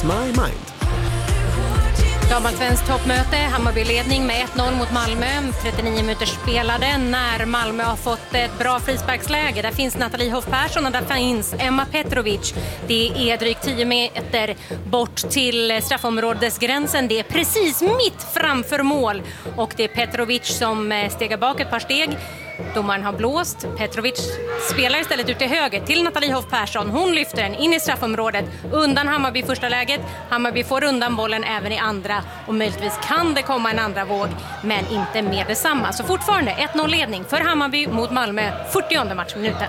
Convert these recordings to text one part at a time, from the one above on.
What's My Mind. Damallsvenskt toppmöte, Hammarby-ledning med 1-0 mot Malmö. 39 minuter spelade när Malmö har fått ett bra frisparksläge. Där finns Nathalie Hoff Persson och där finns Emma Petrovic. Det är drygt 10 meter bort till straffområdesgränsen. Det är precis mitt framför mål. Och det är Petrovic som stegar bak ett par steg. Domaren har blåst. Petrovic spelar istället ut till höger till Nathalie Hoff Persson. Hon lyfter den in i straffområdet undan Hammarby i första läget. Hammarby får undan bollen även i andra och möjligtvis kan det komma en andra våg, men inte med detsamma. Så fortfarande 1-0 ledning för Hammarby mot Malmö, 40:e matchminuten.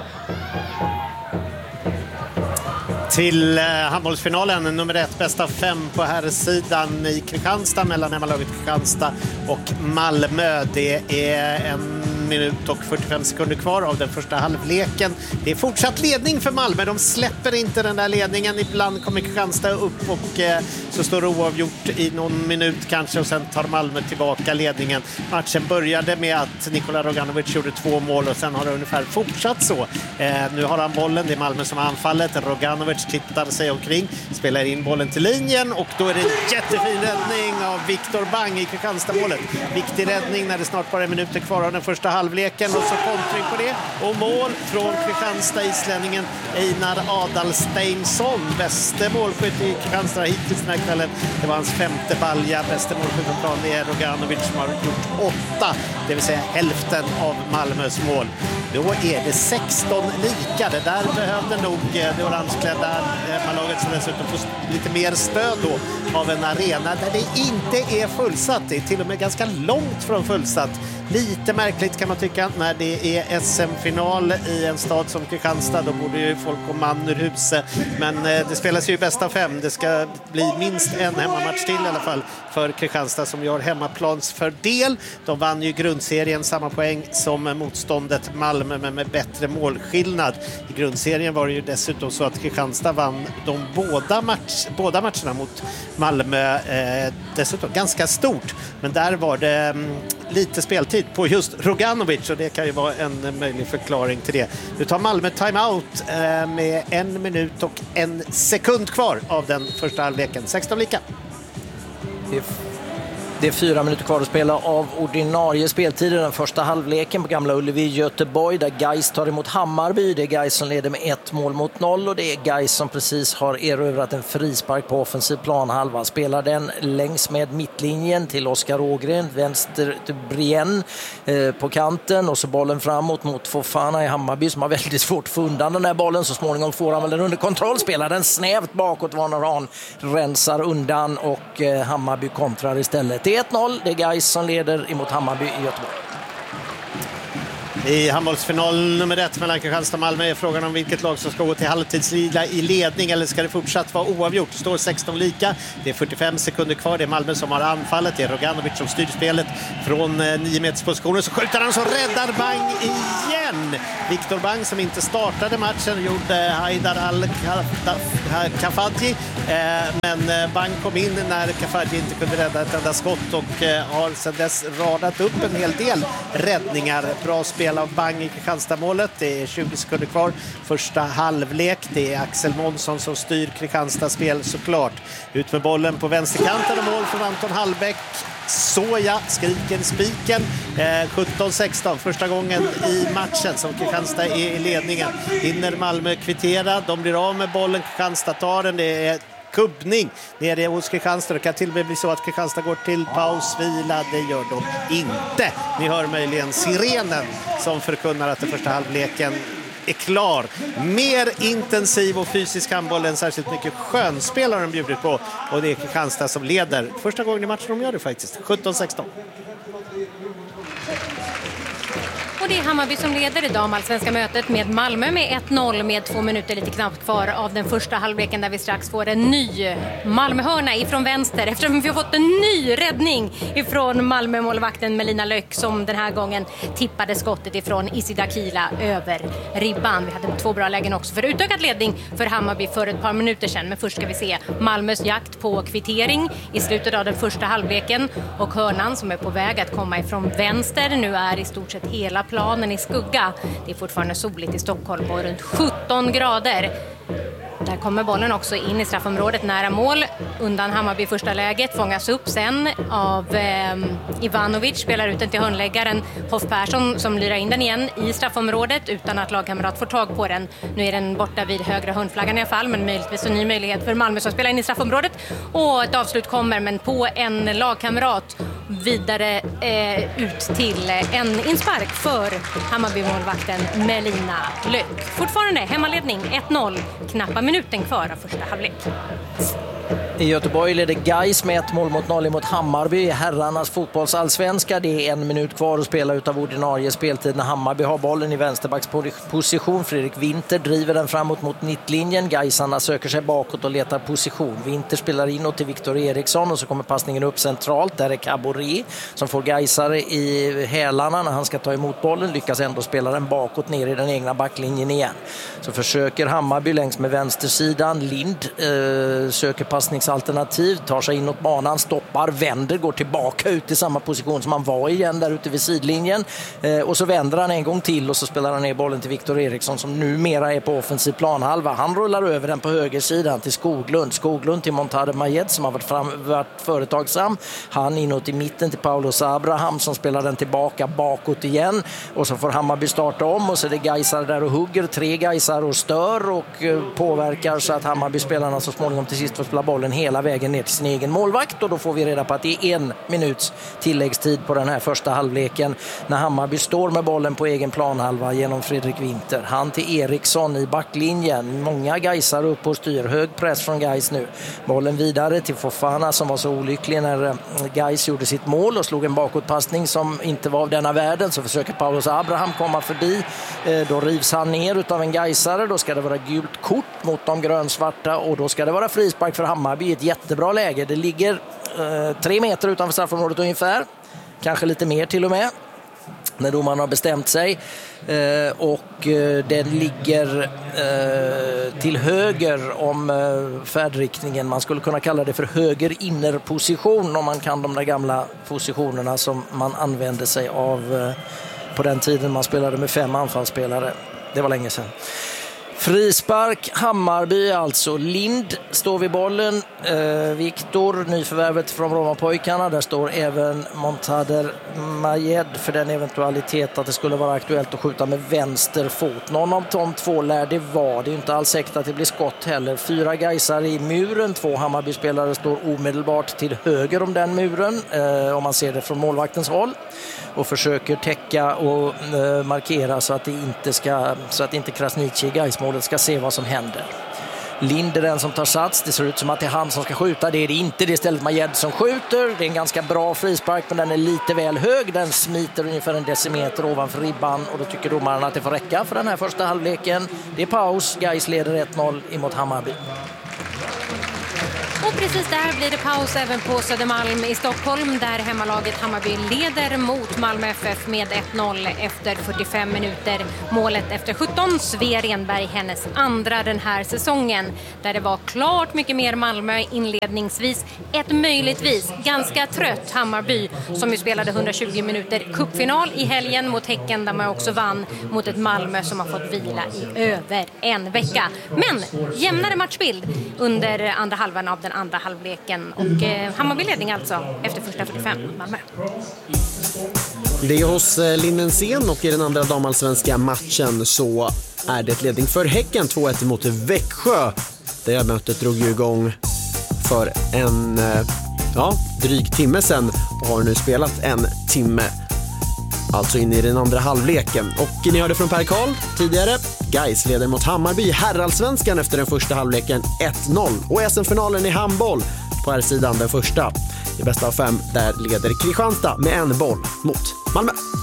Till handbollsfinalen, nummer 1, bästa 5 på här sidan i Kristianstad mellan hemmalaget Kristianstad och Malmö. Det är 1 minut och 45 sekunder kvar av den första halvleken. Det är fortsatt ledning för Malmö. De släpper inte den där ledningen. Ibland kommer Kristianstad upp och så står det oavgjort i någon minut kanske och sen tar Malmö tillbaka ledningen. Matchen började med att Nikola Roganovic gjorde 2 mål och sen har det ungefär fortsatt så. Nu har han bollen, det är Malmö som har anfallet. Roganovic tittar sig omkring, spelar in bollen till linjen och då är det en jättefin räddning av Viktor Bang i Kristianstad-målet. Viktig räddning när det snart bara är minuter kvar av den första halvleken och så kontring på det. Och mål från Kristianstad, islänningen Einar Adalsteinsson. Bäste målskytt i Kristianstad hittills den här kvällen. Det var hans 5:e balja. Bäste målskytt på plan är Roganovic som har gjort 8, det vill säga hälften av Malmös mål. Då är det 16 lika. Det där behövde nog det orangeklädda laget som dessutom får lite mer stöd då av en arena där det inte är fullsatt. Det är till och med ganska långt från fullsatt. Lite märkligt kan man tycka när det är SM-final i en stad som Kristianstad. Då borde ju folk gå man ur huset. Men det spelas ju bästa 5. Det ska bli minst en hemmamatch till i alla fall för Kristianstad som gör hemmaplansfördel. De vann ju grundserien samma poäng som motståndet Malmö men med bättre målskillnad. I grundserien var det ju dessutom så att Kristianstad vann de båda matcherna mot Malmö dessutom ganska stort. Men där var det lite speltid på just Roganovic och det kan ju vara en möjlig förklaring till det. Nu tar Malmö timeout med 1 minut och 1 sekund kvar av den första halvleken. 16 lika. Det är 4 minuter kvar att spela av ordinarie speltid i den första halvleken på Gamla Ullevi i Göteborg där Gais tar emot Hammarby. Det är Gais som leder med 1-0 och det är Gais som precis har erövrat en frispark på offensiv planhalva. Spelar den längs med mittlinjen till Oskar Ågren, vänster till Brien på kanten och så bollen framåt mot Fofana i Hammarby som har väldigt svårt att få undan den här bollen. Så småningom får han väl den under kontroll, spelar den snävt bakåt, Vanaran rensar undan och Hammarby kontrar istället. Det är 1-0, det är Gais som leder emot Hammarby i Göteborg. I handbollsfinal nummer 1 mellan Kristianstad och Malmö är frågan om vilket lag som ska gå till halvtidslida i ledning eller ska det fortsatt vara oavgjort. Det står 16 lika, det är 45 sekunder kvar, det är Malmö som har anfallet, det är Roganovic som styr spelet från 9 meters positioner, så skjuter han så räddar Bang igen. Viktor Bang som inte startade matchen gjorde Haidar Al-Kafadji men Bang kom in när Kafadji inte kunde rädda ett enda skott och har sedan dess radat upp en hel del räddningar. Bra spel av Bang i Kristianstad-målet. Det är 20 sekunder kvar. Första halvlek. Det är Axel Månsson som styr Kristianstads spel såklart. Ut med bollen på vänsterkanten och mål från Anton Hallbäck. Såja skriker spiken. 17-16. Första gången i matchen som Kristianstad är i ledningen. Hinner Malmö kvittera. De blir av med bollen. Kristianstad tar den. Det är kubbning nere hos Kristianstad. Det kan till och med bli så att Kristianstad går till paus, vila. Det gör de inte. Ni hör möjligen sirenen som förkunnar att den första halvleken är klar. Mer intensiv och fysisk handboll än särskilt mycket skönspel har de bjudit på. Och det är Kristianstad som leder. Första gången i matchen de gör det faktiskt. 17-16. Och det är Hammarby som leder idag allsvenska mötet med Malmö med 1-0 med 2 minuter lite knappt kvar av den första halvleken där vi strax får en ny Malmöhörna ifrån vänster eftersom vi har fått en ny räddning ifrån Malmö-målvakten Melina Löck som den här gången tippade skottet ifrån Isida Kila över ribban. Vi hade 2 bra lägen också för utökad ledning för Hammarby för ett par minuter sedan. Men först ska vi se Malmös jakt på kvittering i slutet av den första halvleken och hörnan som är på väg att komma ifrån vänster. Nu är i stort sett hela planen i skugga. Det är fortfarande soligt i Stockholm och runt 17 grader. Där kommer bollen också in i straffområdet nära mål. Undan Hammarby första läget, fångas upp sen av Ivanovic, spelar ut den till hörnläggaren Hoff Persson som lyrar in den igen i straffområdet utan att lagkamrat får tag på den. Nu är den borta vid högra hörnflaggan i alla fall, men möjligtvis en ny möjlighet för Malmö som spelar in i straffområdet. Och ett avslut kommer, men på en lagkamrat vidare ut till en inspark för Hammarby-målvakten Melina Löck. Fortfarande hemmaledning 1-0, knappa minuten kvar av första halvlek. I Göteborg leder Gais med 1-0 mot Hammarby i herrarnas fotbollsallsvenska. Det är 1 minut kvar att spela utav ordinarie speltid när Hammarby har bollen i vänsterbacksposition. Fredrik Winter driver den framåt mot mittlinjen. Gaisarna söker sig bakåt och letar position. Winter spelar inåt till Viktor Eriksson och så kommer passningen upp centralt. Där är Caboret som får Gaisare i hälarna när han ska ta emot bollen. Lyckas ändå spela den bakåt ner i den egna backlinjen igen. Så försöker Hammarby längs med vänstersidan. Lind söker passningsalternativ, tar sig inåt banan, stoppar, vänder, går tillbaka ut i samma position som han var igen där ute vid sidlinjen. Och så vänder han en gång till och så spelar han ner bollen till Viktor Eriksson som numera är på offensiv planhalva. Han rullar över den på högersidan till Skoglund till Montade Majed som har varit företagsam. Han inåt i mitten till Paulos Abraham som spelar den tillbaka bakåt igen. Och så får Hammarby starta om och så är det Gaisar där och hugger. 3 Gaisar och stör och påverkar så att Hammarby-spelarna så småningom till sist får spela bollen hela vägen ner till sin egen målvakt och då får vi reda på att det är 1 minuts tilläggstid på den här första halvleken när Hammarby står med bollen på egen planhalva genom Fredrik Winter. Han till Eriksson i backlinjen. Många Gaisar upp och styr. Hög press från Gais nu. Bollen vidare till Fofana som var så olycklig när Gais gjorde sitt mål och slog en bakåtpassning som inte var av denna världen. Så försöker Paulos Abraham komma förbi. Då rivs han ner utav en Gaisare. Då ska det vara gult kort mot de grönsvarta och då ska det vara frispark för Hammarby i ett jättebra läge. Det ligger 3 meter utanför straffområdet ungefär. Kanske lite mer till och med. När domaren har bestämt sig. Och den ligger till höger om färdriktningen. Man skulle kunna kalla det för höger innerposition om man kan de där gamla positionerna som man använde sig av på den tiden man spelade med 5 anfallsspelare. Det var länge sedan. Frispark, Hammarby alltså. Lind står vid bollen. Viktor, nyförvärvet från Roma-pojkarna. Där står även Montader Majed för den eventualitet att det skulle vara aktuellt att skjuta med vänster fot. Någon av de 2 lär det vara. Det är inte alls säkert att det blir skott heller. 4 Gaisar i muren. 2 Hammarby-spelare står omedelbart till höger om den muren. Om man ser det från målvaktens håll. Och försöker täcka och markera så att inte Krasniqi i Gaismålet ska se vad som händer. Lind är den som tar sats. Det ser ut som att det är han som ska skjuta. Det är det inte. Det är istället Majed som skjuter. Det är en ganska bra frispark men den är lite väl hög. Den smiter ungefär 1 decimeter ovanför ribban och då tycker domaren att det får räcka för den här första halvleken. Det är paus. Gais leder 1-0 emot Hammarby. Och precis där blir det paus även på Södermalm i Stockholm där hemmalaget Hammarby leder mot Malmö FF med 1-0 efter 45 minuter. Målet efter 17, Svea Renberg, hennes andra den här säsongen. Där det var klart mycket mer Malmö inledningsvis. Ett möjligtvis ganska trött Hammarby som ju spelade 120 minuter cupfinal i helgen mot Häcken där man också vann mot ett Malmö som har fått vila i över en vecka. Men jämnare matchbild under andra halvan av den andra halvleken och Hammarby ledning alltså efter första 45 Malmö. Det är hos Linnensén och i den andra damallsvenska matchen så är det ledning för Häcken 2-1 mot Växjö. Det här mötet drog ju igång för en dryg timme sedan och har nu spelat 1 timme. Alltså in i den andra halvleken. Och ni hörde från Per Karl tidigare. Gais leder mot Hammarby i herrallsvenskan efter den första halvleken 1-0. Och SM-finalen i handboll på här sidan den första. I bästa av 5 där leder Kristianstad med 1 boll mot Malmö.